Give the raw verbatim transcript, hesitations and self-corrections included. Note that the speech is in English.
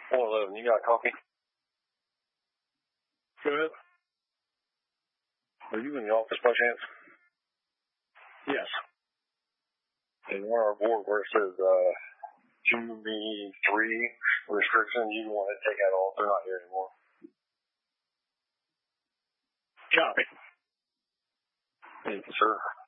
one eleven, you got coffee? Good. Are you in the office by chance? Yes. And on our board where it says uh, Q B three restriction, you want to take that off. They're not here anymore. Copy. Thank you, sir.